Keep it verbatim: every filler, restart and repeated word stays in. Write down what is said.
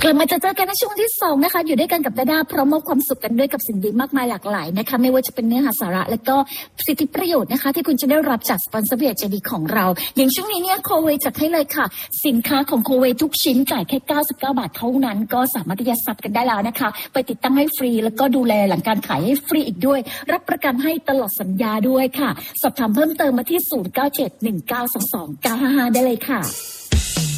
กลับมาจะเจอกันในช่วงที่สองนะคะอยู่ด้วยกันกับดาดาพร้อมมอบความสุขกันด้วยกับสิ่งดีมากมายหลากหลายนะคะไม่ว่าจะเป็นเนื้อหาสาระและก็สิทธิประโยชน์นะคะที่คุณจะได้รับจากสปอนเซอร์ใจดีของเราอย่างช่วงนี้เนี่ยโคเวจัดให้เลยค่ะสินค้าของโคเวทุกชิ้นจ่ายแค่เก้าสิบเก้าบาทเท่านั้นก็สามารถที่จะซับกันได้แล้วนะคะไปติดตั้งให้ฟรีแล้วก็ดูแลหลังการขายให้ฟรีอีกด้วยรับประกันให้ตลอดสัญญาด้วยค่ะสอบถามเพิ่มเติมมาที่ศูนย์ เก้า เจ็ด หนึ่ง เก้า สอง สอง เก้า ห้า ห้าได้เลยค่ะ